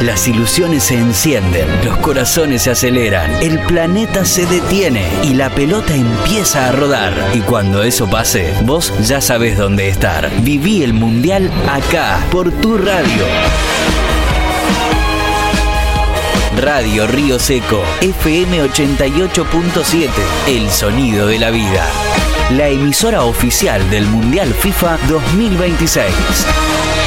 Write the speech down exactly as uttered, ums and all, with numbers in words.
Las ilusiones se encienden, los corazones se aceleran, el planeta se detiene y la pelota empieza a rodar. Y cuando eso pase, vos ya sabés dónde estar. Viví el Mundial acá, por tu radio. Radio Río Seco, F M ochenta y ocho punto siete, el sonido de la vida. La emisora oficial del Mundial FIFA dos mil veintiséis.